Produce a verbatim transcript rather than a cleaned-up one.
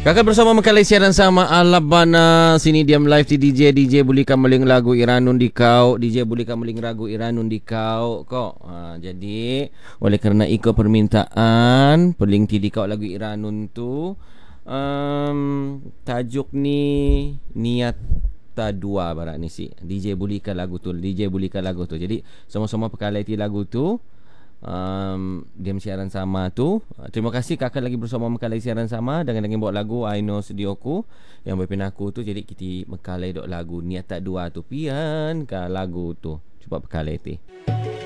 Kakak bersama Makalai siaran sama Alabana. Sini diam live di D J. D J bolehkan meling lagu Iranun di kau. D J bolehkan meling lagu Iranun di kau kok. Ha, jadi oleh kerana ikut permintaan peling ti di kau lagu Iranun tu. Um, tajuk ni niat ta dua barat ni si. D J bolehkan lagu tu. D J bolehkan lagu tu. Jadi sama-sama Makalai ti lagu tu. Um, diam siaran sama tu. Terima kasih kakak lagi bersama Makalai siaran sama dengan dengan bawa lagu I Know Sedioku yang berpin aku tu. Jadi kita Makalai dok lagu niat tak dua tu pian ka lagu tu. Cuba Makalai ti.